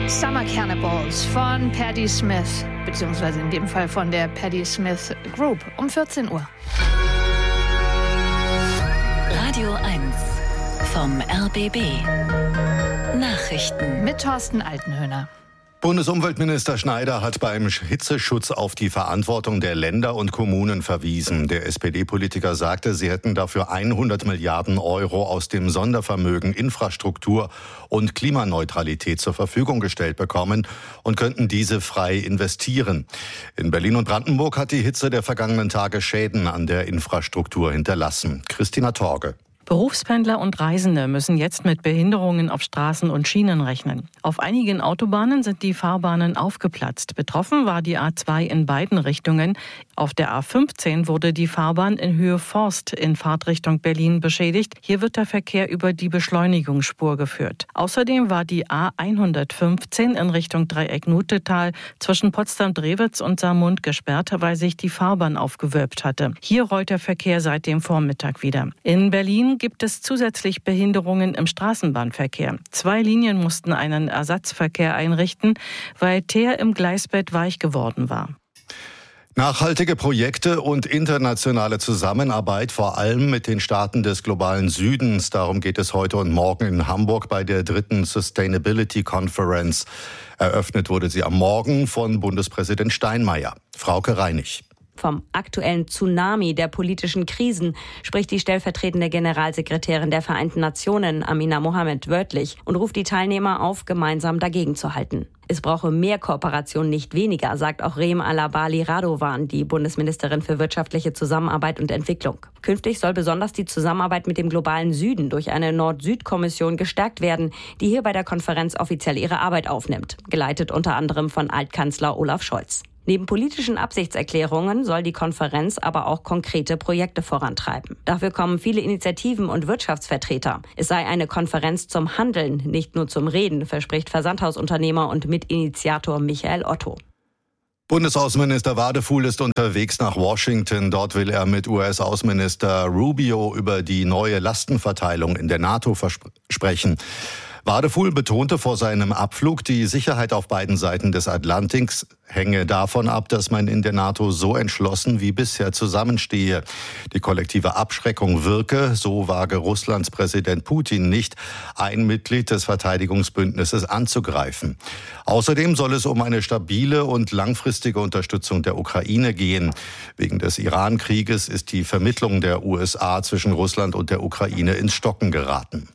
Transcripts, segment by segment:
Summer Cannibals von Patti Smith, beziehungsweise in dem Fall von der Patti Smith Group, um 14 Uhr. Radio 1 vom RBB. Nachrichten Mit Thorsten Altenhöhner. Bundesumweltminister Schneider hat beim Hitzeschutz auf die Verantwortung der Länder und Kommunen verwiesen. Der SPD-Politiker sagte, sie hätten dafür 100 Milliarden Euro aus dem Sondervermögen Infrastruktur und Klimaneutralität zur Verfügung gestellt bekommen und könnten diese frei investieren. In Berlin und Brandenburg hat die Hitze der vergangenen Tage Schäden an der Infrastruktur hinterlassen. Christina Torge. Berufspendler und Reisende müssen jetzt mit Behinderungen auf Straßen und Schienen rechnen. Auf einigen Autobahnen sind die Fahrbahnen aufgeplatzt. Betroffen war die A2 in beiden Richtungen. Auf der A15 wurde die Fahrbahn in Höhe Forst in Fahrtrichtung Berlin beschädigt. Hier wird der Verkehr über die Beschleunigungsspur geführt. Außerdem war die A115 in Richtung Dreieck Nutetal zwischen Potsdam-Drewitz und Saarmund gesperrt, weil sich die Fahrbahn aufgewölbt hatte. Hier rollt der Verkehr seit dem Vormittag wieder. In Berlin gibt es zusätzlich Behinderungen im Straßenbahnverkehr. 2 Linien mussten einen Ersatzverkehr einrichten, weil Teer im Gleisbett weich geworden war. Nachhaltige Projekte und internationale Zusammenarbeit, vor allem mit den Staaten des globalen Südens. Darum geht es heute und morgen in Hamburg bei der 3. Sustainability Conference. Eröffnet wurde sie am Morgen von Bundespräsident Steinmeier. Frauke Reinig. Vom aktuellen Tsunami der politischen Krisen spricht die stellvertretende Generalsekretärin der Vereinten Nationen, Amina Mohammed, wörtlich und ruft die Teilnehmer auf, gemeinsam dagegen zu halten. Es brauche mehr Kooperation, nicht weniger, sagt auch Reem Alabali Radovan, die Bundesministerin für wirtschaftliche Zusammenarbeit und Entwicklung. Künftig soll besonders die Zusammenarbeit mit dem globalen Süden durch eine Nord-Süd-Kommission gestärkt werden, die hier bei der Konferenz offiziell ihre Arbeit aufnimmt, geleitet unter anderem von Altkanzler Olaf Scholz. Neben politischen Absichtserklärungen soll die Konferenz aber auch konkrete Projekte vorantreiben. Dafür kommen viele Initiativen und Wirtschaftsvertreter. Es sei eine Konferenz zum Handeln, nicht nur zum Reden, verspricht Versandhausunternehmer und Mitinitiator Michael Otto. Bundesaußenminister Wadefuhl ist unterwegs nach Washington. Dort will er mit US-Außenminister Rubio über die neue Lastenverteilung in der NATO sprechen. Wadefuhl betonte vor seinem Abflug, die Sicherheit auf beiden Seiten des Atlantiks hänge davon ab, dass man in der NATO so entschlossen wie bisher zusammenstehe. Die kollektive Abschreckung wirke, so wage Russlands Präsident Putin nicht, ein Mitglied des Verteidigungsbündnisses anzugreifen. Außerdem soll es um eine stabile und langfristige Unterstützung der Ukraine gehen. Wegen des Iran-Krieges ist die Vermittlung der USA zwischen Russland und der Ukraine ins Stocken geraten.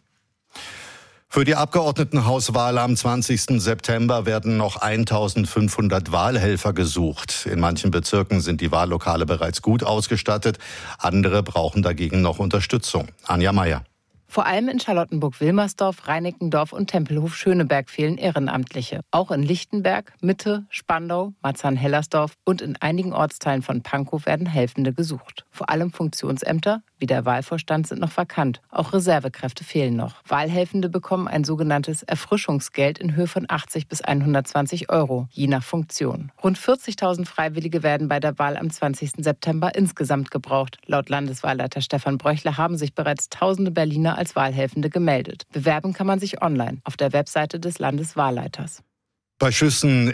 Für die Abgeordnetenhauswahl am 20. September werden noch 1500 Wahlhelfer gesucht. In manchen Bezirken sind die Wahllokale bereits gut ausgestattet. Andere brauchen dagegen noch Unterstützung. Anja Meier. Vor allem in Charlottenburg-Wilmersdorf, Reinickendorf und Tempelhof-Schöneberg fehlen Ehrenamtliche. Auch in Lichtenberg, Mitte, Spandau, Marzahn-Hellersdorf und in einigen Ortsteilen von Pankow werden Helfende gesucht. Vor allem Funktionsämter wie der Wahlvorstand sind noch vakant. Auch Reservekräfte fehlen noch. Wahlhelfende bekommen ein sogenanntes Erfrischungsgeld in Höhe von 80 bis 120 Euro, je nach Funktion. Rund 40.000 Freiwillige werden bei der Wahl am 20. September insgesamt gebraucht. Laut Landeswahlleiter Stefan Bröchler haben sich bereits tausende Berliner als Wahlhelfende gemeldet. Bewerben kann man sich online auf der Webseite des Landeswahlleiters. Bei Schüssen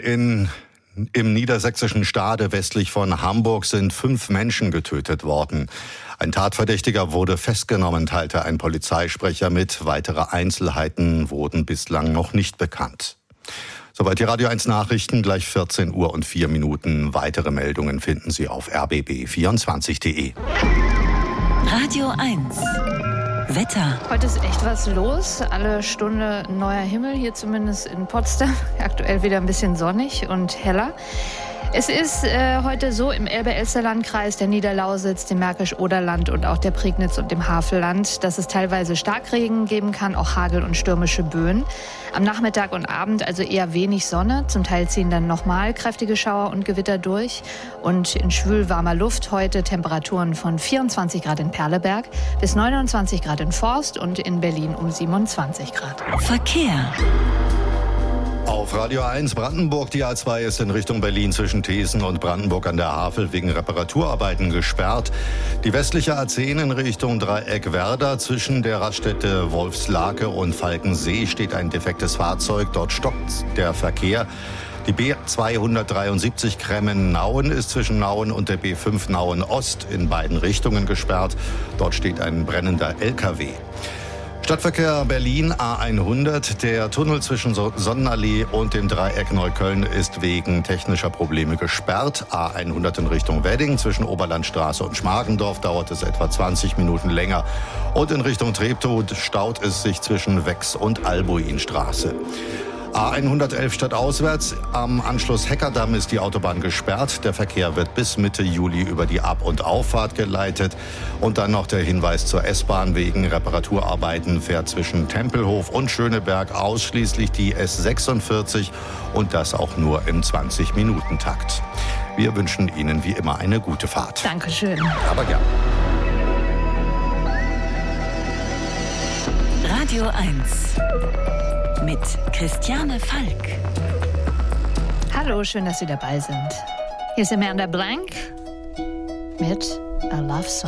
im niedersächsischen Stade westlich von Hamburg sind 5 Menschen getötet worden. Ein Tatverdächtiger wurde festgenommen, teilte ein Polizeisprecher mit. Weitere Einzelheiten wurden bislang noch nicht bekannt. Soweit die Radio 1 Nachrichten, gleich 14:04. Weitere Meldungen finden Sie auf rbb24.de. Radio 1 Wetter. Heute ist echt was los. Alle Stunde neuer Himmel, hier zumindest in Potsdam. Aktuell wieder ein bisschen sonnig und heller. Es ist heute so im Elbe-Elster-Landkreis, der Niederlausitz, dem Märkisch-Oderland und auch der Prignitz und dem Havelland, dass es teilweise Starkregen geben kann, auch Hagel und stürmische Böen. Am Nachmittag und Abend also eher wenig Sonne. Zum Teil ziehen dann nochmal kräftige Schauer und Gewitter durch. Und in schwül-warmer Luft heute Temperaturen von 24 Grad in Perleberg bis 29 Grad in Forst und in Berlin um 27 Grad. Verkehr. Auf Radio 1 Brandenburg, die A2 ist in Richtung Berlin zwischen Thesen und Brandenburg an der Havel wegen Reparaturarbeiten gesperrt. Die westliche A10 in Richtung Dreieck Werder zwischen der Raststätte Wolfslake und Falkensee steht ein defektes Fahrzeug. Dort stoppt der Verkehr. Die B273 Kremmen-Nauen ist zwischen Nauen und der B5 Nauen-Ost in beiden Richtungen gesperrt. Dort steht ein brennender LKW. Stadtverkehr Berlin A100. Der Tunnel zwischen Sonnenallee und dem Dreieck Neukölln ist wegen technischer Probleme gesperrt. A100 in Richtung Wedding zwischen Oberlandstraße und Schmargendorf dauert es etwa 20 Minuten länger. Und in Richtung Treptow staut es sich zwischen Wex und Albuinstraße. A111 stadtauswärts. Am Anschluss Heckerdamm ist die Autobahn gesperrt. Der Verkehr wird bis Mitte Juli über die Ab- und Auffahrt geleitet. Und dann noch der Hinweis zur S-Bahn. Wegen Reparaturarbeiten fährt zwischen Tempelhof und Schöneberg ausschließlich die S46 und das auch nur im 20-Minuten-Takt. Wir wünschen Ihnen wie immer eine gute Fahrt. Dankeschön. Aber gern. Radio 1 mit Christiane Falk. Hallo, schön, dass Sie dabei sind. Hier ist Amanda Blank mit A Love Song.